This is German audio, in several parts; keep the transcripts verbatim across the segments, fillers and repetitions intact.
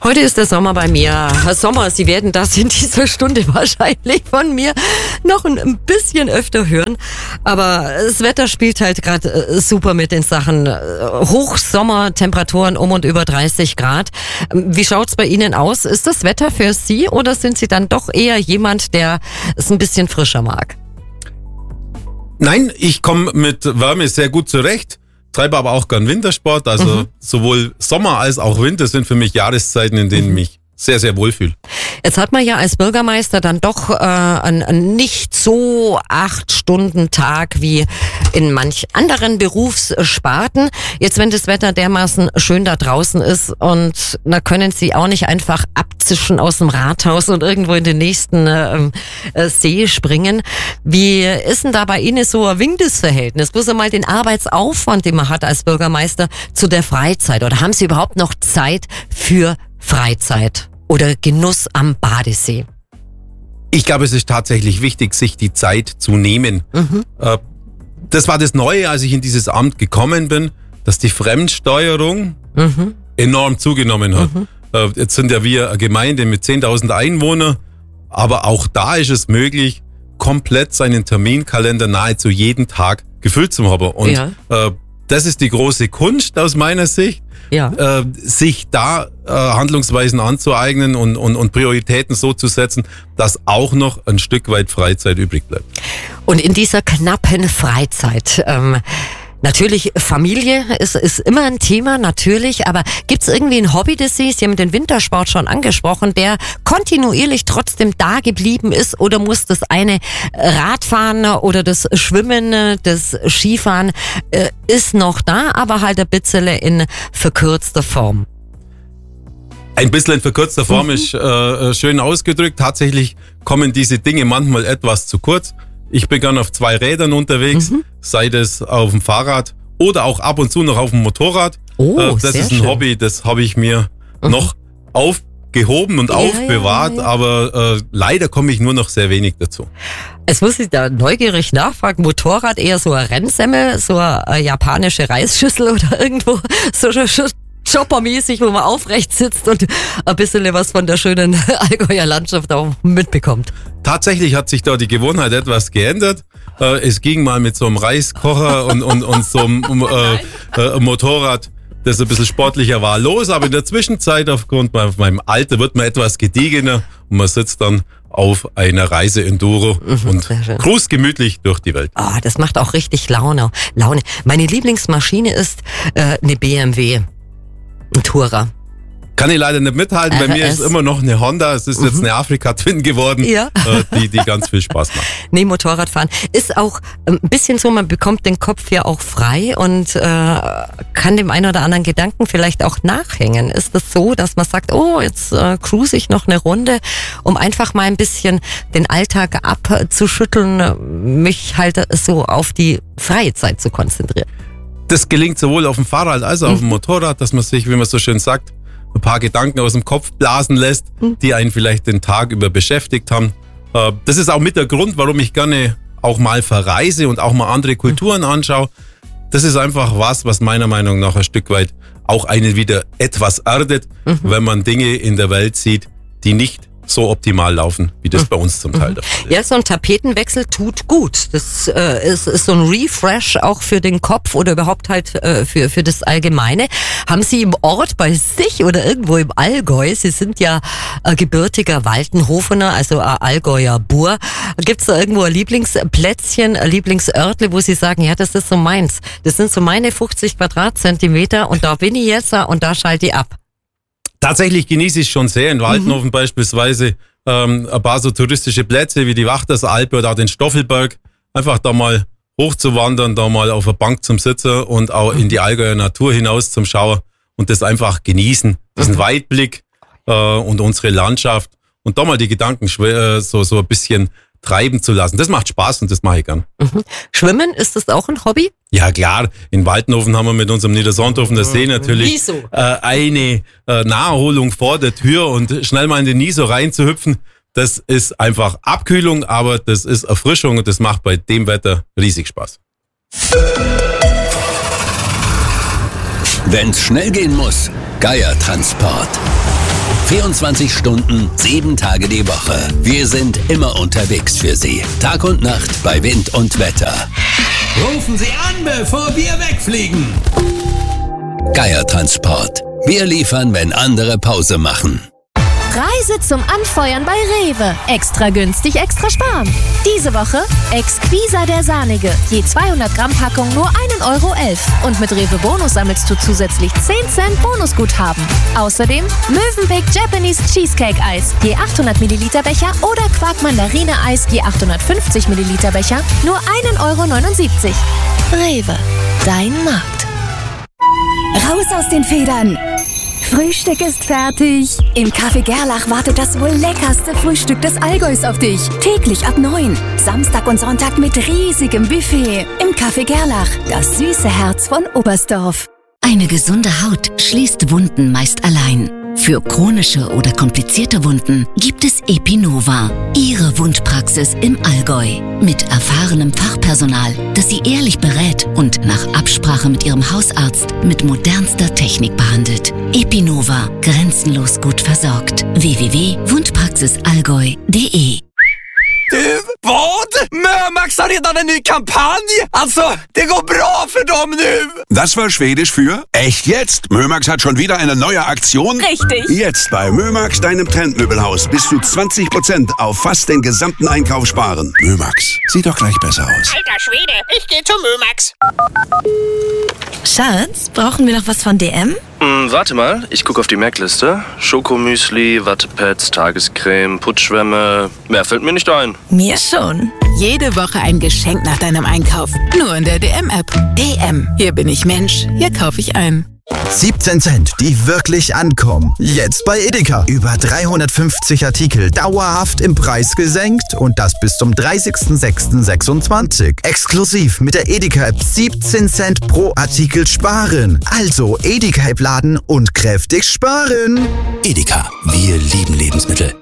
Heute ist der Sommer bei mir. Herr Sommer, Sie werden das in dieser Stunde wahrscheinlich von mir noch ein bisschen öfter hören. Aber das Wetter spielt halt gerade super mit in Sachen Hochsommertemperaturen um und über dreißig Grad. Wie schaut's bei Ihnen aus? Ist das Wetter für Sie oder sind Sie dann doch eher jemand, der es ein bisschen frischer mag? Nein, ich komme mit Wärme sehr gut zurecht. Treibe aber auch gern Wintersport, also mhm. sowohl Sommer als auch Winter sind für mich Jahreszeiten, in denen ich mich sehr, sehr wohlfühle. Jetzt hat man ja als Bürgermeister dann doch äh, einen, einen nicht so acht Stunden Tag wie in manch anderen Berufssparten. Jetzt, wenn das Wetter dermaßen schön da draußen ist und da können Sie auch nicht einfach abzischen aus dem Rathaus und irgendwo in den nächsten äh, äh, See springen. Wie ist denn da bei Ihnen so ein Windes-Verhältnis? Bloß einmal den Arbeitsaufwand, den man hat als Bürgermeister zu der Freizeit. Oder haben Sie überhaupt noch Zeit für Freizeit oder Genuss am Badesee? Ich glaube, es ist tatsächlich wichtig, sich die Zeit zu nehmen. Mhm. Das war das Neue, als ich in dieses Amt gekommen bin, dass die Fremdsteuerung mhm. enorm zugenommen hat. Mhm. Jetzt sind ja wir eine Gemeinde mit zehntausend Einwohnern, aber auch da ist es möglich, komplett seinen Terminkalender nahezu jeden Tag gefüllt zu haben. Und ja. das ist die große Kunst aus meiner Sicht. Ja. Äh, sich da äh, Handlungsweisen anzueignen und, und, und Prioritäten so zu setzen, dass auch noch ein Stück weit Freizeit übrig bleibt. Und in dieser knappen Freizeit, ähm, natürlich Familie ist, ist immer ein Thema, natürlich, aber gibt's irgendwie ein Hobby, das Sie, Sie haben den Wintersport schon angesprochen, der kontinuierlich trotzdem da geblieben ist, oder muss das eine Radfahren oder das Schwimmen, das Skifahren äh, ist noch da, aber halt ein bisschen in verkürzter Form? Ein bisschen in verkürzter Form mhm. ist äh, schön ausgedrückt. Tatsächlich kommen diese Dinge manchmal etwas zu kurz. Ich bin gern auf zwei Rädern unterwegs, mhm. sei das auf dem Fahrrad oder auch ab und zu noch auf dem Motorrad. Oh, äh, das ist ein schön. Hobby, das habe ich mir mhm. noch aufgehoben und ja, aufbewahrt, ja, ja, ja. aber äh, leider komme ich nur noch sehr wenig dazu. Jetzt muss ich da neugierig nachfragen, Motorrad eher so ein Rennsemmel, so eine japanische Reisschüssel oder irgendwo so Chopper-mäßig, wo man aufrecht sitzt und ein bisschen was von der schönen Allgäuer Landschaft auch mitbekommt. Tatsächlich hat sich da die Gewohnheit etwas geändert. Es ging mal mit so einem Reiskocher und, und, und so einem äh, äh, Motorrad, das ein bisschen sportlicher war, los. Aber in der Zwischenzeit, aufgrund meinem Alter, wird man etwas gediegener und man sitzt dann auf einer Reise-Enduro mhm, und cruist gemütlich durch die Welt. Oh, das macht auch richtig Laune. Laune. Meine Lieblingsmaschine ist äh, eine B M W. Ein Tourer. Kann ich leider nicht mithalten. Bei R S. Mir ist immer noch eine Honda. Es ist mhm. jetzt eine Afrika-Twin geworden, ja. die, die ganz viel Spaß macht. Nee, Motorradfahren ist auch ein bisschen so, man bekommt den Kopf ja auch frei und äh, kann dem einen oder anderen Gedanken vielleicht auch nachhängen. Ist das so, dass man sagt, oh, jetzt äh, cruise ich noch eine Runde, um einfach mal ein bisschen den Alltag abzuschütteln, mich halt so auf die freie Zeit zu konzentrieren? Das gelingt sowohl auf dem Fahrrad als auch mhm. auf dem Motorrad, dass man sich, wie man so schön sagt, ein paar Gedanken aus dem Kopf blasen lässt, mhm. die einen vielleicht den Tag über beschäftigt haben. Das ist auch mit der Grund, warum ich gerne auch mal verreise und auch mal andere Kulturen anschaue. Das ist einfach was, was meiner Meinung nach ein Stück weit auch einen wieder etwas erdet, mhm. wenn man Dinge in der Welt sieht, die nicht so optimal laufen, wie das mhm. bei uns zum Teil der Fall ist. Ja, so ein Tapetenwechsel tut gut. Das äh, ist, ist so ein Refresh auch für den Kopf oder überhaupt halt äh, für, für das Allgemeine. Haben Sie im Ort bei sich oder irgendwo im Allgäu, Sie sind ja äh, gebürtiger Waltenhofener, also ein Allgäuer Bur, gibt's da irgendwo ein Lieblingsplätzchen, ein Lieblingsörtle, wo Sie sagen, ja, das ist so meins. Das sind so meine fünfzig Quadratzentimeter und da bin ich jetzt und da schalte ich ab. Tatsächlich genieße ich schon sehr in Waltenhofen mhm. beispielsweise ähm, ein paar so touristische Plätze wie die Wachtersalpe oder auch den Stoffelberg. Einfach da mal hochzuwandern, da mal auf der Bank zum Sitzen und auch in die Allgäuer Natur hinaus zum Schauen und das einfach genießen. Diesen mhm. Weitblick äh, und unsere Landschaft und da mal die Gedanken schwer, so, so ein bisschen treiben zu lassen. Das macht Spaß und das mache ich gern. Mhm. Schwimmen, ist das auch ein Hobby? Ja klar, in Waltenhofen haben wir mit unserem Niedersondhofener See natürlich äh, eine äh, Naherholung vor der Tür und schnell mal in den Niso reinzuhüpfen, das ist einfach Abkühlung, aber das ist Erfrischung und das macht bei dem Wetter riesig Spaß. Wenn's schnell gehen muss, Geiertransport. vierundzwanzig Stunden, sieben Tage die Woche. Wir sind immer unterwegs für Sie. Tag und Nacht bei Wind und Wetter. Rufen Sie an, bevor wir wegfliegen. Geier Transport. Wir liefern, wenn andere Pause machen. Reise zum Anfeuern bei Rewe. Extra günstig, extra sparen. Diese Woche Exquisa der Sahnige. Je zweihundert Gramm Packung nur ein Euro elf. Und mit Rewe Bonus sammelst du zusätzlich zehn Cent Bonusguthaben. Außerdem Mövenpick Japanese Cheesecake Eis. Je achthundert Milliliter Becher oder Quark Mandarine Eis. Je achthundertfünfzig Milliliter Becher. Nur ein Euro neunundsiebzig. Rewe. Dein Markt. Raus aus den Federn! Frühstück ist fertig. Im Café Gerlach wartet das wohl leckerste Frühstück des Allgäus auf dich. Täglich ab neun. Samstag und Sonntag mit riesigem Buffet. Im Café Gerlach, das süße Herz von Oberstdorf. Eine gesunde Haut schließt Wunden meist allein. Für chronische oder komplizierte Wunden gibt es Epinova, Ihre Wundpraxis im Allgäu. Mit erfahrenem Fachpersonal, das Sie ehrlich berät und nach Absprache mit Ihrem Hausarzt mit modernster Technik behandelt. Epinova, grenzenlos gut versorgt. w w w punkt wundpraxisallgäu punkt de Du, vad? Mömax har redan en ny kampanj! Alltså, det går bra för dem nu! Das war Schwedisch für echt jetzt? Mömax hat schon wieder eine neue Aktion? Richtig. Jetzt bei Mömax, deinem Trendmöbelhaus, bis zu zwanzig Prozent auf fast den gesamten Einkauf sparen. Mömax, sieht doch gleich besser aus. Alter Schwede, ich gehe zu Mömax. Schatz, brauchen wir noch was von D M? Hm, warte mal, ich gucke auf die Merkliste. Schokomüsli, Wattepads, Tagescreme, Putzschwämme. Mehr fällt mir nicht ein. Mir schon. Jede Woche ein Geschenk nach deinem Einkauf. Nur in der D M-App. D M. Hier bin ich Mensch. Hier kaufe ich ein. siebzehn Cent, die wirklich ankommen. Jetzt bei Edeka. Über dreihundertfünfzig Artikel dauerhaft im Preis gesenkt und das bis zum dreißigsten sechsten sechsundzwanzig. Exklusiv mit der Edeka-App siebzehn Cent pro Artikel sparen. Also Edeka-App laden und kräftig sparen. Edeka, wir lieben Lebensmittel.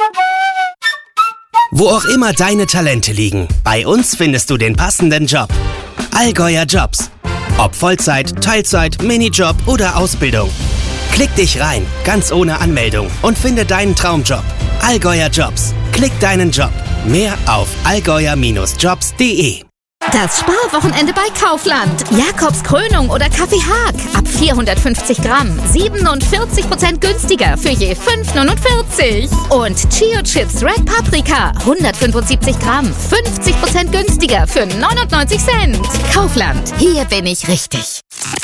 Wo auch immer deine Talente liegen, bei uns findest du den passenden Job. Allgäuer Jobs. Ob Vollzeit, Teilzeit, Minijob oder Ausbildung. Klick dich rein, ganz ohne Anmeldung und finde deinen Traumjob. Allgäuer Jobs. Klick deinen Job. Mehr auf allgäuer Bindestrich jobs punkt de. Das Sparwochenende bei Kaufland. Jakobs Krönung oder Kaffee Haag. Ab vierhundertfünfzig Gramm. siebenundvierzig Prozent günstiger für je fünf neunundvierzig. Und Chio Chips Red Paprika. hundertfünfundsiebzig Gramm. fünfzig Prozent günstiger für neunundneunzig Cent. Kaufland. Hier bin ich richtig.